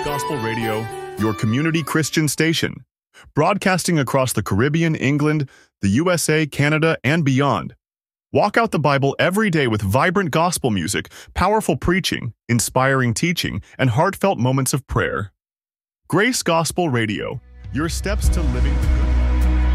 Gospel Radio, your community Christian station, broadcasting across the Caribbean, England, the USA, Canada, and beyond. Walk out the Bible every day with vibrant gospel music, powerful preaching, inspiring teaching, and heartfelt moments of prayer. Grace Gospel Radio, your steps to living.